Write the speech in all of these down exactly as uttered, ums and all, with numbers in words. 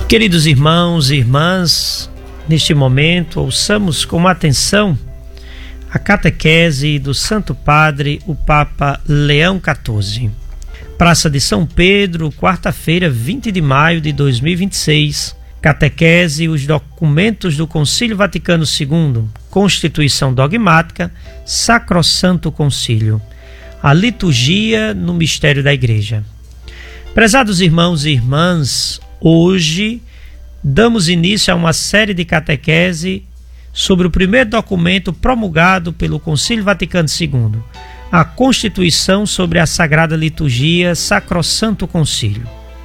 Queridos irmãos e irmãs, neste momento ouçamos com atenção a catequese do Santo Padre, o Papa Leão quatorze. Praça de São Pedro, quarta-feira, vinte de maio de dois mil e vinte e seis. Catequese e os documentos do Concílio Vaticano segundo, Constituição Dogmática, Sacrossanto Concílio. A liturgia no mistério da Igreja. Prezados irmãos e irmãs, hoje damos início a uma série de catequese sobre o primeiro documento promulgado pelo Concílio Vaticano segundo, a Constituição sobre a Sagrada Liturgia, Sacrossanto Concílio.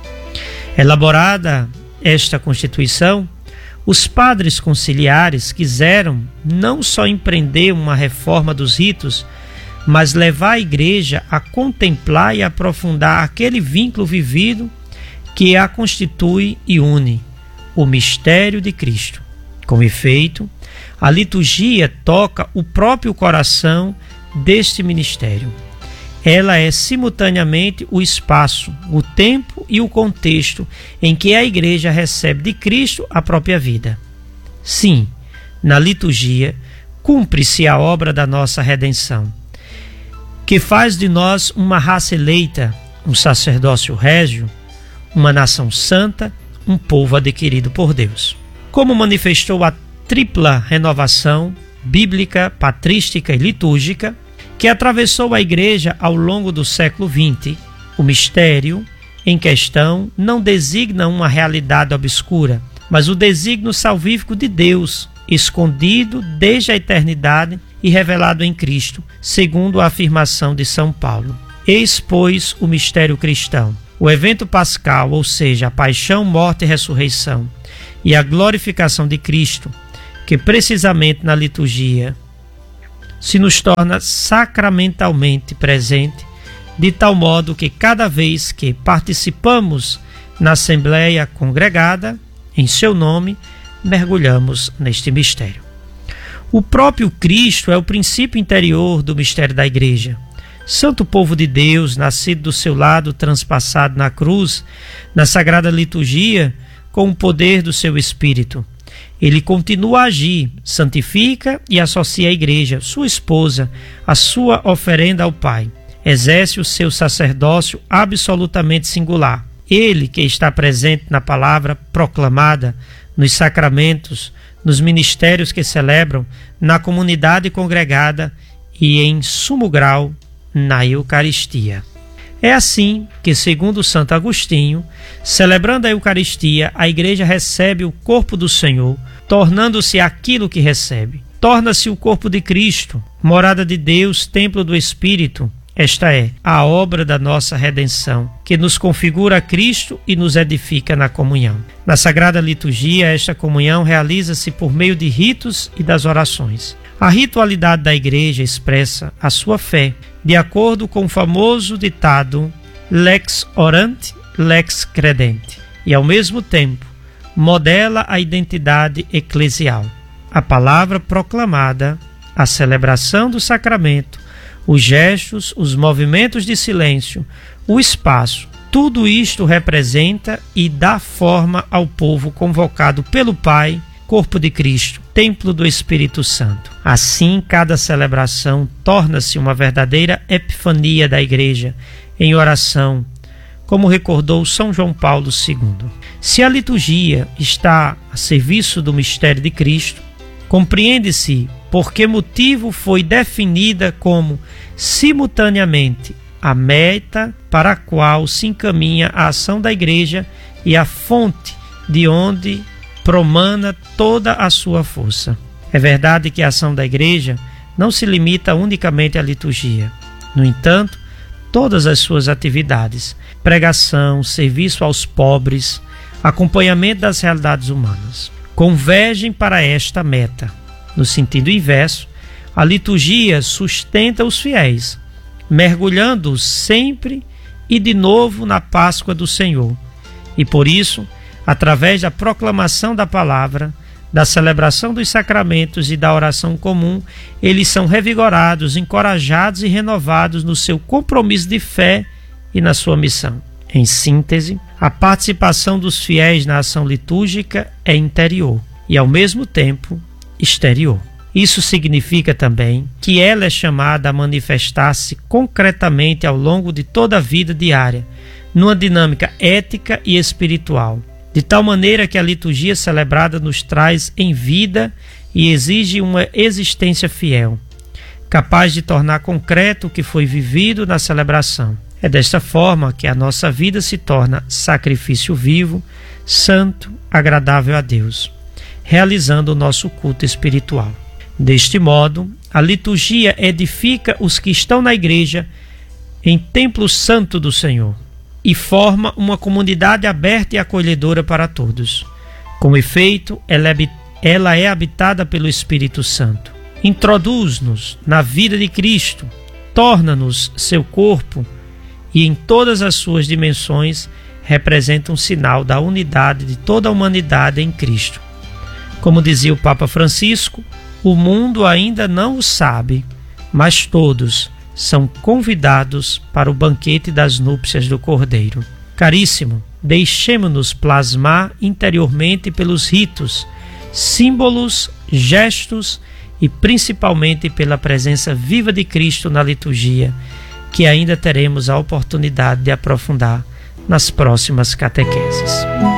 Elaborada esta Constituição, os padres conciliares quiseram não só empreender uma reforma dos ritos, mas levar a Igreja a contemplar e aprofundar aquele vínculo vivido que a constitui e une, o mistério de Cristo. Com efeito, a liturgia toca o próprio coração deste ministério. Ela é simultaneamente o espaço, o tempo e o contexto em que a Igreja recebe de Cristo a própria vida. Sim, na liturgia cumpre-se a obra da nossa redenção, que faz de nós uma raça eleita, um sacerdócio régio, uma nação santa, um povo adquirido por Deus. Como manifestou a tripla renovação bíblica, patrística e litúrgica, que atravessou a Igreja ao longo do século vinte, o mistério em questão não designa uma realidade obscura, mas o desígnio salvífico de Deus, escondido desde a eternidade e revelado em Cristo, segundo a afirmação de São Paulo. Eis, pois, o mistério cristão, o evento pascal, ou seja, a paixão, morte e ressurreição, e a glorificação de Cristo, que precisamente na liturgia se nos torna sacramentalmente presente, de tal modo que cada vez que participamos na Assembleia congregada, em seu nome, mergulhamos neste mistério. O próprio Cristo é o princípio interior do mistério da Igreja. Santo povo de Deus, nascido do seu lado, transpassado na cruz, na Sagrada Liturgia, com o poder do seu Espírito. Ele continua a agir, santifica e associa a Igreja, sua esposa, a sua oferenda ao Pai. Exerce o seu sacerdócio absolutamente singular. Ele que está presente na palavra proclamada, nos sacramentos, nos ministérios que celebram, na comunidade congregada e, em sumo grau, na Eucaristia. É assim que, segundo Santo Agostinho, celebrando a Eucaristia, a Igreja recebe o corpo do Senhor, tornando-se aquilo que recebe. Torna-se o corpo de Cristo, morada de Deus, templo do Espírito. Esta é a obra da nossa redenção, que nos configura a Cristo e nos edifica na comunhão. Na Sagrada Liturgia, esta comunhão realiza-se por meio de ritos e das orações. A ritualidade da Igreja expressa a sua fé, de acordo com o famoso ditado lex orante, lex credente, e ao mesmo tempo modela a identidade eclesial. A palavra proclamada, a celebração do sacramento, os gestos, os movimentos de silêncio, o espaço, tudo isto representa e dá forma ao povo convocado pelo Pai, corpo de Cristo, templo do Espírito Santo. Assim, cada celebração torna-se uma verdadeira epifania da Igreja, em oração, como recordou São João Paulo segundo. Se a liturgia está a serviço do mistério de Cristo, compreende-se por que motivo foi definida como, simultaneamente, a meta para a qual se encaminha a ação da Igreja e a fonte de onde promana toda a sua força. É verdade que a ação da Igreja não se limita unicamente à liturgia. No entanto, todas as suas atividades, pregação, serviço aos pobres, acompanhamento das realidades humanas, convergem para esta meta. No sentido inverso, a liturgia sustenta os fiéis, mergulhando-os sempre e de novo na Páscoa do Senhor. E por isso, através da proclamação da palavra, da celebração dos sacramentos e da oração comum, eles são revigorados, encorajados e renovados no seu compromisso de fé e na sua missão. Em síntese, a participação dos fiéis na ação litúrgica é interior e, ao mesmo tempo, exterior. Isso significa também que ela é chamada a manifestar-se concretamente ao longo de toda a vida diária, numa dinâmica ética e espiritual, de tal maneira que a liturgia celebrada nos traz em vida e exige uma existência fiel, capaz de tornar concreto o que foi vivido na celebração. É desta forma que a nossa vida se torna sacrifício vivo, santo, agradável a Deus, realizando o nosso culto espiritual. Deste modo, a liturgia edifica os que estão na igreja em templo santo do Senhor e forma uma comunidade aberta e acolhedora para todos. Com efeito, ela é, ela é habitada pelo Espírito Santo. Introduz-nos na vida de Cristo, torna-nos seu corpo e, em todas as suas dimensões, representa um sinal da unidade de toda a humanidade em Cristo. Como dizia o Papa Francisco, o mundo ainda não o sabe, mas todos são convidados para o banquete das núpcias do Cordeiro. Caríssimo, deixemo-nos plasmar interiormente pelos ritos, símbolos, gestos e principalmente pela presença viva de Cristo na liturgia, que ainda teremos a oportunidade de aprofundar nas próximas catequeses.